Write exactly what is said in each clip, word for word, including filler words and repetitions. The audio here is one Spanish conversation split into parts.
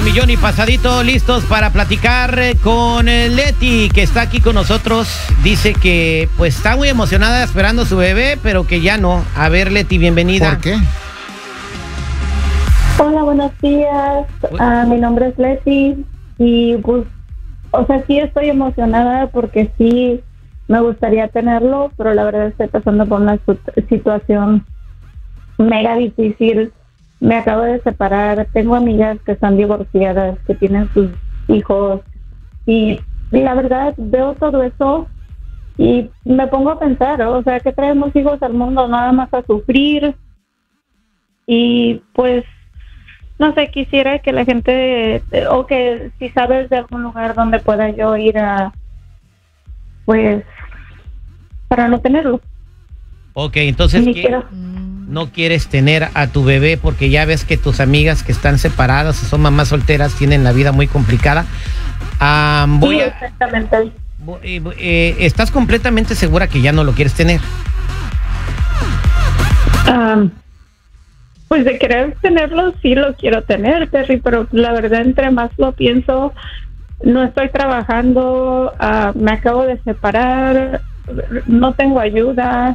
Millón y pasadito, listos para platicar con Leti, que está aquí con nosotros. Dice que pues está muy emocionada esperando a su bebé, pero que ya no. A ver, Leti, bienvenida. ¿Por qué? Hola, buenos días. Uh, mi nombre es Leti y pues, o sea, sí estoy emocionada porque sí me gustaría tenerlo, pero la verdad estoy pasando por una situación mega difícil. Me acabo de separar, tengo amigas que están divorciadas, que tienen sus hijos y la verdad veo todo eso y me pongo a pensar, o sea, que traemos hijos al mundo nada más a sufrir y pues no sé, quisiera que la gente, o que si sabes de algún lugar donde pueda yo ir a, pues, para no tenerlo. Ok, entonces Ni ¿qué? quiero. No quieres tener a tu bebé porque ya ves que tus amigas que están separadas o son mamás solteras tienen la vida muy complicada. Um, voy Sí, a, exactamente. voy, eh, ¿Estás completamente segura que ya no lo quieres tener? Um, pues de querer tenerlo, sí lo quiero tener, Terry, pero la verdad entre más lo pienso, no estoy trabajando, uh, me acabo de separar, no tengo ayuda.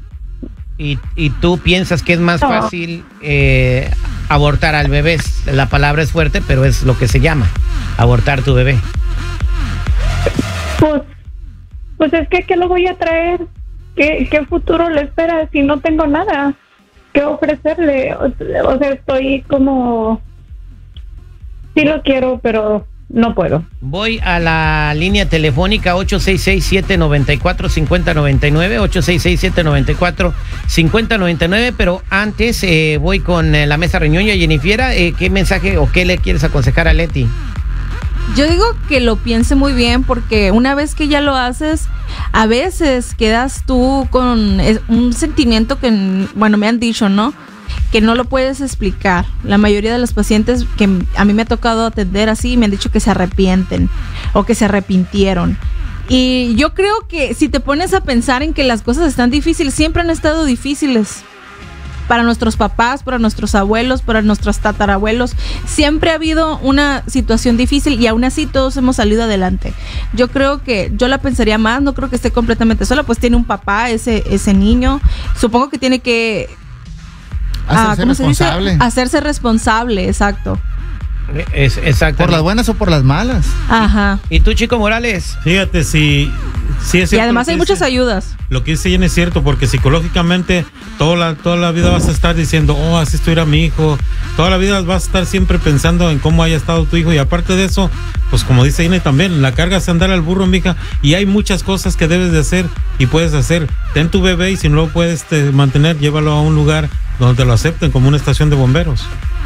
Y, y tú piensas que es más no. fácil eh, abortar al bebé. La palabra es fuerte, pero es lo que se llama, abortar tu bebé. Pues, pues es que ¿qué lo voy a traer? ¿Qué, qué futuro le espera si no tengo nada que ofrecerle? O, o sea, estoy como, sí lo quiero, pero no puedo. Voy a la línea telefónica ocho seis seis, siete nueve cuatro, cinco cero nueve nueve, ocho seis seis, siete nueve cuatro, cinco cero nueve nueve, pero antes eh, voy con eh, la mesa reñoña. Jennifer, eh, ¿qué mensaje o qué le quieres aconsejar a Leti? Yo digo que lo piense muy bien porque una vez que ya lo haces, a veces quedas tú con un sentimiento que, bueno, me han dicho, ¿no? Que no lo puedes explicar. La mayoría de los pacientes que a mí me ha tocado atender así me han dicho que se arrepienten o que se arrepintieron. Y yo creo que si te pones a pensar en que las cosas están difíciles, siempre han estado difíciles. Para nuestros papás, para nuestros abuelos, para nuestros tatarabuelos, siempre ha habido una situación difícil y aún así todos hemos salido adelante. Yo creo que yo la pensaría más, no creo que esté completamente sola, pues tiene un papá, ese, ese niño. Supongo que tiene que Hacerse ah, ¿cómo responsable. se dice? Hacerse responsable, exacto. Es, exactamente. ¿Por las buenas o por las malas? Ajá. ¿Y tú, Chico Morales? Fíjate, si, si es cierto. Y además hay dice, muchas ayudas. Lo que dice Jen es cierto, porque psicológicamente toda la, toda la vida vas a estar diciendo, oh, así estuviera mi hijo. Toda la vida vas a estar siempre pensando en cómo haya estado tu hijo. Y aparte de eso, pues como dice Jen también, la carga es andar al burro, mija. Y hay muchas cosas que debes de hacer y puedes hacer. Ten tu bebé y si no lo puedes te, mantener, llévalo a un lugar donde te lo acepten, como una estación de bomberos.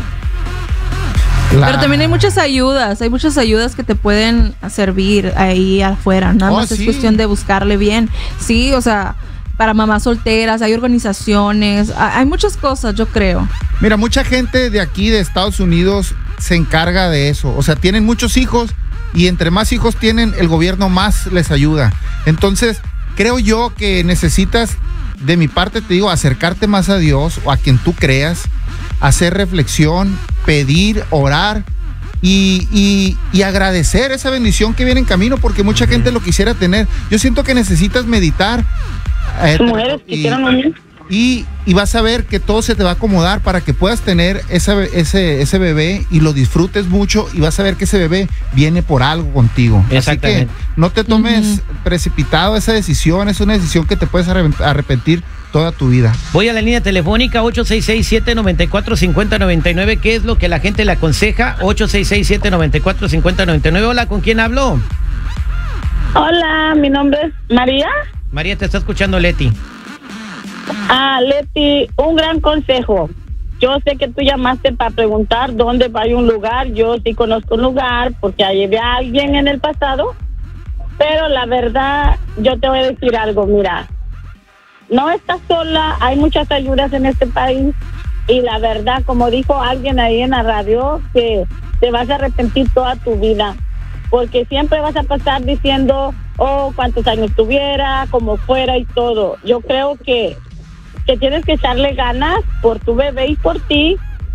La... Pero también hay muchas ayudas, hay muchas ayudas que te pueden servir ahí afuera, nada oh, más sí. es cuestión de buscarle bien. Sí, o sea, para mamás solteras, hay organizaciones, hay muchas cosas, yo creo. Mira, mucha gente de aquí, de Estados Unidos, se encarga de eso. O sea, tienen muchos hijos y entre más hijos tienen, el gobierno más les ayuda. Entonces, creo yo que necesitas, de mi parte te digo, acercarte más a Dios o a quien tú creas, hacer reflexión, pedir, orar y, y, y agradecer esa bendición que viene en camino, porque mucha uh-huh. gente lo quisiera tener. Yo siento que necesitas meditar eh, mujeres y, quisieran unir. y, y vas a ver que todo se te va a acomodar para que puedas tener esa, ese, ese bebé y lo disfrutes mucho y vas a ver que ese bebé viene por algo contigo. Así que no te tomes uh-huh. precipitado esa decisión, es una decisión que te puedes arrepentir toda tu vida. Voy a la línea telefónica ocho seis seis, siete nueve cuatro, cinco cero nueve nueve. ¿Qué es lo que la gente le aconseja? ocho seis seis, siete nueve cuatro, cinco cero nueve nueve. Hola, ¿con quién hablo? Hola, mi nombre es María. María, te está escuchando Leti. Ah, Leti, un gran consejo. Yo sé que tú llamaste para preguntar dónde hay un lugar. Yo sí conozco un lugar porque llevé a alguien en el pasado. Pero la verdad, yo te voy a decir algo, mira. No estás sola, hay muchas ayudas en este país y la verdad, como dijo alguien ahí en la radio, que te vas a arrepentir toda tu vida, porque siempre vas a pasar diciendo, oh, cuántos años tuviera, como fuera y todo. Yo creo que, que tienes que echarle ganas por tu bebé y por ti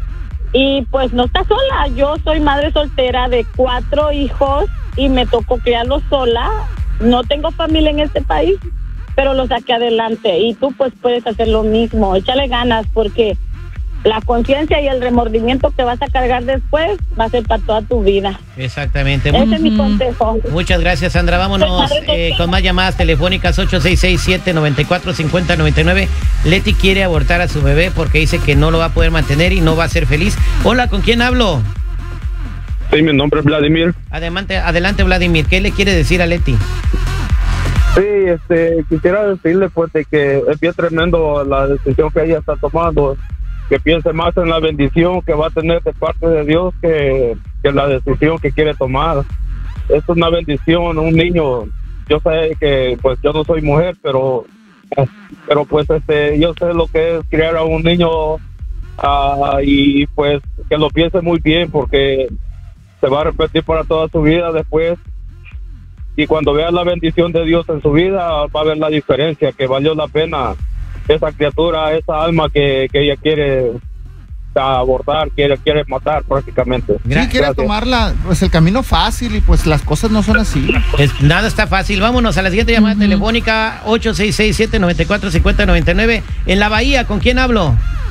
Y pues no está sola. Yo soy madre soltera de cuatro hijos y me tocó criarlos sola. No tengo familia en este país, pero lo saqué adelante. Y tú pues puedes hacer lo mismo. Échale ganas, porque la conciencia y el remordimiento que vas a cargar después va a ser para toda tu vida. Exactamente. Ese uh-huh. es mi consejo. Muchas gracias, Sandra. Vámonos eh, con más llamadas telefónicas. Ocho seis seis, siete nueve cuatro, cinco cero nueve nueve. Leti quiere abortar a su bebé porque dice que no lo va a poder mantener y no va a ser feliz. Hola, ¿con quién hablo? Sí, mi nombre es Vladimir. Adelante, adelante, Vladimir. ¿Qué le quiere decir a Leti? Sí, este, quisiera decirle pues de que es bien tremendo la decisión que ella está tomando, que piense más en la bendición que va a tener de parte de Dios que, que la decisión que quiere tomar. Es una bendición, un niño. Yo sé que pues yo no soy mujer, pero pero pues este yo sé lo que es criar a un niño uh, y pues que lo piense muy bien, porque se va a repetir para toda su vida después. Y cuando vea la bendición de Dios en su vida, va a ver la diferencia, que valió la pena esa criatura, esa alma que, que ella quiere abortar, quiere, quiere matar prácticamente. Sí, quiere Gracias. tomarla, pues el camino fácil, y pues las cosas no son así. Es, nada está fácil. Vámonos a la siguiente llamada uh-huh. telefónica, ocho seis seis, siete nueve cuatro, cinco cero nueve nueve. En la Bahía, ¿con quién hablo?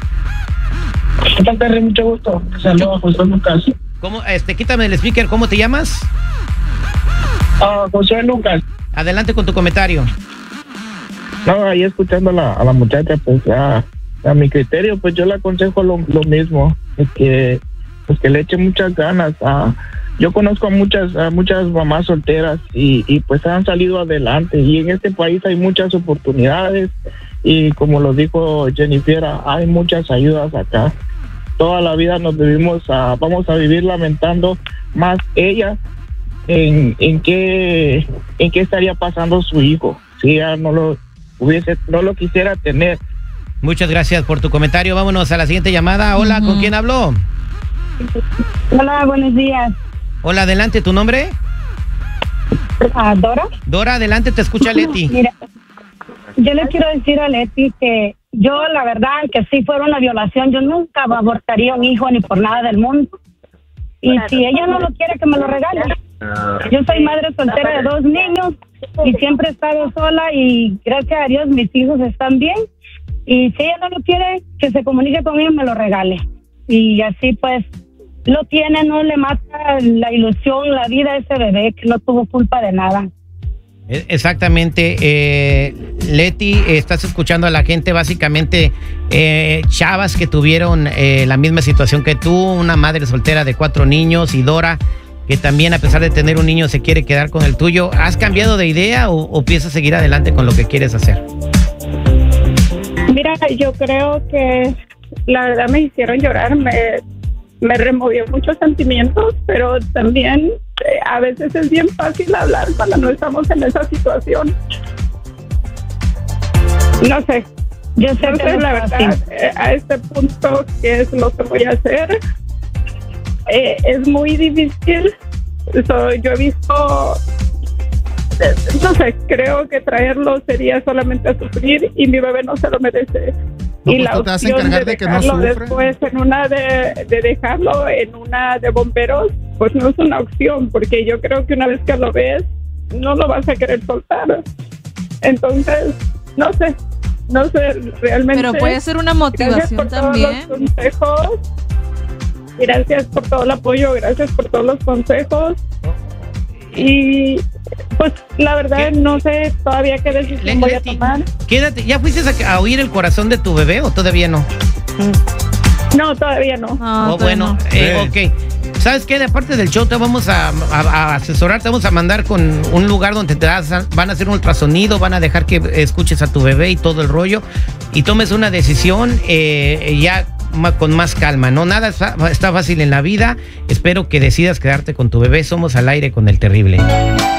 Terry, mucho gusto. Saludos, José Lucas. ¿Cómo, este, quítame el speaker, ¿cómo te llamas? Uh, José Lucas. Adelante con tu comentario. No, ahí escuchando a la, a la muchacha, pues a, a mi criterio, pues yo le aconsejo lo, lo mismo, es que pues que le eche muchas ganas. A, yo conozco a muchas a muchas mamás solteras y, y pues han salido adelante, y en este país hay muchas oportunidades, y como lo dijo Jennifer, hay muchas ayudas acá. Toda la vida nos vivimos a, vamos a vivir lamentando más ella en, en qué en qué estaría pasando su hijo si ella no lo hubiese no lo quisiera tener. Muchas gracias por tu comentario. Vámonos a la siguiente llamada. Hola, uh-huh. ¿con quién habló? Hola, buenos días. Hola, adelante, ¿tu nombre? Uh, Dora. Dora, adelante, te escucha Leti. Mira, yo le quiero decir a Leti que yo, la verdad, que si fuera una violación, yo nunca abortaría un hijo ni por nada del mundo. Y si ella no lo quiere, que me lo regale. Yo soy madre soltera de dos niños y siempre he estado sola, y gracias a Dios mis hijos están bien. Y si ella no lo quiere, que se comunique conmigo y me lo regale. Y así pues lo tiene, no le mata la ilusión, la vida a ese bebé que no tuvo culpa de nada. Exactamente, eh, Leti, estás escuchando a la gente, básicamente eh, chavas que tuvieron eh, la misma situación que tú, una madre soltera de cuatro niños, y Dora, que también a pesar de tener un niño se quiere quedar con el tuyo. ¿Has cambiado de idea o, o piensas seguir adelante con lo que quieres hacer? Mira, yo creo que la verdad me hicieron llorar, me, me removió muchos sentimientos, pero también eh, a veces es bien fácil hablar cuando no estamos en esa situación. No sé, yo sé no que sé, la verdad, eh, a este punto, ¿qué es lo que voy a hacer? Eh, es muy difícil. So, yo he visto, eh, no sé, creo que traerlo sería solamente a sufrir, y mi bebé no se lo merece. No, y pues la opción de, de que no sufre, después en una de, de dejarlo en una de bomberos, pues no es una opción, porque yo creo que una vez que lo ves, no lo vas a querer soltar. Entonces, no sé, no sé realmente. Pero puede ser una motivación también. Gracias por todos los consejos, gracias por todo el apoyo, gracias por todos los consejos. Y pues la verdad ¿Qué? no sé todavía qué decisión Leti, voy a tomar. Quédate, ¿ya fuiste a, a oír el corazón de tu bebé o todavía no? No, todavía no. Oh, oh bueno, no. Eh, ok. ¿Sabes qué? De parte del show te vamos a, a, a asesorar, te vamos a mandar con un lugar donde te das, van a hacer un ultrasonido, van a dejar que escuches a tu bebé y todo el rollo, y tomes una decisión eh, ya con más calma, ¿no? Nada está, está fácil en la vida. Espero que decidas quedarte con tu bebé. Somos al aire con el terrible.